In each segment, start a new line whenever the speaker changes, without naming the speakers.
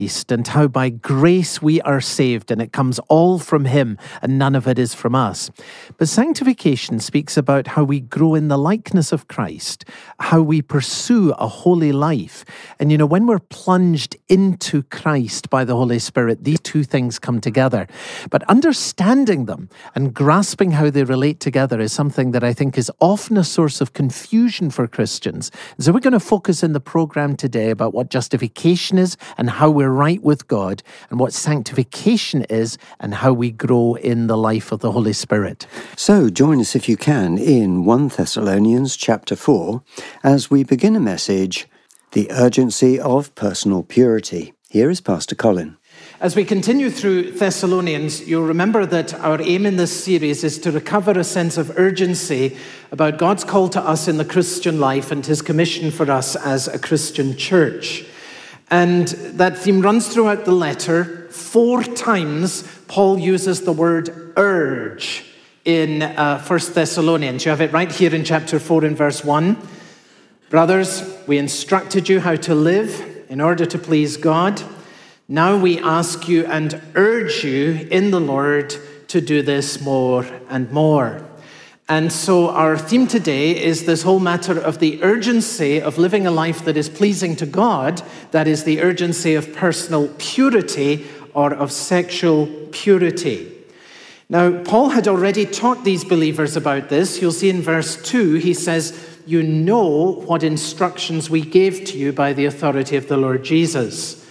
and how by grace we are saved, and it comes all from him and none of it is from us. But sanctification speaks about how we grow in the likeness of Christ, how we pursue a holy life. And when we're plunged into Christ by the Holy Spirit, these two things come together. But understanding them and grasping how they relate together is something that I think is often a source of confusion for Christians. And so we're going to focus in the program today about what justification is and how we're right with God, and what sanctification is and how we grow in the life of the Holy Spirit.
So join us if you can in 1 Thessalonians chapter 4 as we begin a message, The Urgency of Personal Purity. Here is Pastor Colin.
As we continue through Thessalonians, you'll remember that our aim in this series is to recover a sense of urgency about God's call to us in the Christian life and his commission for us as a Christian church. And that theme runs throughout the letter. 4 times, Paul uses the word urge in 1 Thessalonians. You have it right here in chapter 4 and verse 1. Brothers, we instructed you how to live in order to please God. Now we ask you and urge you in the Lord to do this more and more. And so our theme today is this whole matter of the urgency of living a life that is pleasing to God, that is the urgency of personal purity or of sexual purity. Now, Paul had already taught these believers about this. You'll see in verse 2, he says, you know what instructions we gave to you by the authority of the Lord Jesus.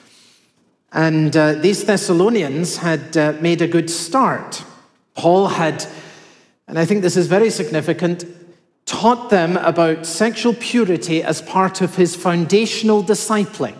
And these Thessalonians had made a good start. Paul had, and I think this is very significant, taught them about sexual purity as part of his foundational discipling.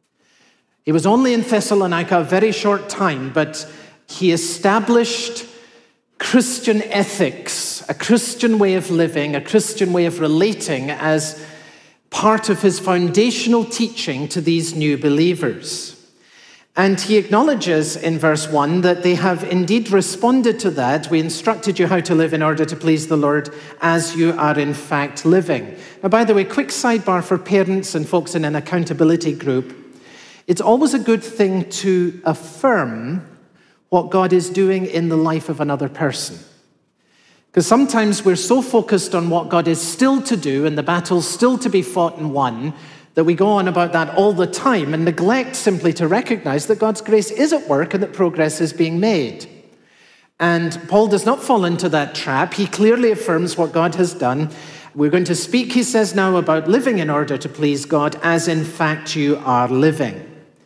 He was only in Thessalonica a very short time, but he established Christian ethics, a Christian way of living, a Christian way of relating as part of his foundational teaching to these new believers. And he acknowledges in verse 1 that they have indeed responded to that. We instructed you how to live in order to please the Lord as you are in fact living. Now, by the way, quick sidebar for parents and folks in an accountability group. It's always a good thing to affirm what God is doing in the life of another person. Because sometimes we're so focused on what God is still to do and the battle's still to be fought and won that we go on about that all the time and neglect simply to recognize that God's grace is at work and that progress is being made. And Paul does not fall into that trap. He clearly affirms what God has done. We're going to speak, he says now, about living in order to please God as in fact you are living.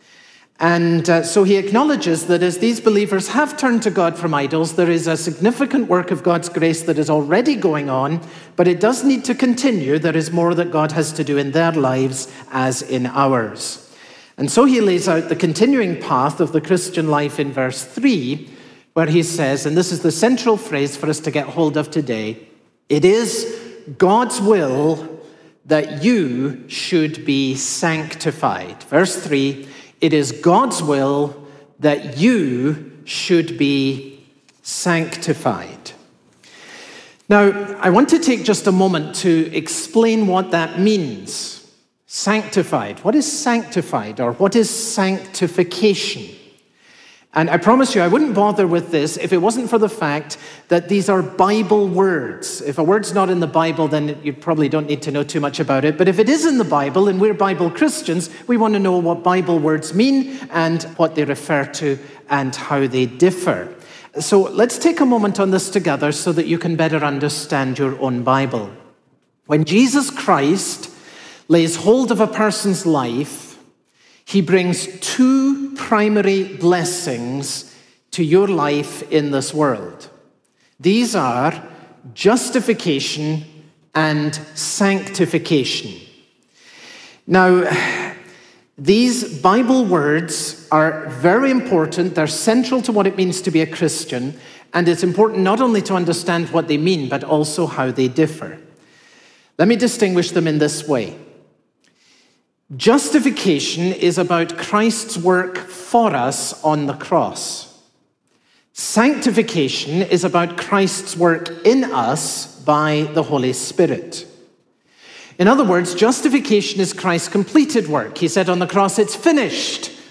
And so he acknowledges that as these believers have turned to God from idols, there is a significant work of God's grace that is already going on, but it does need to continue. There is more that God has to do in their lives as in ours. And so he lays out the continuing path of the Christian life in verse 3, where he says, and this is the central phrase for us to get hold of today, it is God's will that you should be sanctified. Verse 3, it is God's will that you should be sanctified. Now, I want to take just a moment to explain what that means. Sanctified. What is sanctified, or what is sanctification? And I promise you, I wouldn't bother with this if it wasn't for the fact that these are Bible words. If a word's not in the Bible, then you probably don't need to know too much about it. But if it is in the Bible, and we're Bible Christians, we want to know what Bible words mean and what they refer to and how they differ. So let's take a moment on this together so that you can better understand your own Bible. When Jesus Christ lays hold of a person's life, he brings 2 primary blessings to your life in this world. These are justification and sanctification. Now, these Bible words are very important. They're central to what it means to be a Christian, and it's important not only to understand what they mean, but also how they differ. Let me distinguish them in this way. Justification is about Christ's work for us on the cross. Sanctification is about Christ's work in us by the Holy Spirit. In other words, justification is Christ's completed work. He said on the cross, it's finished.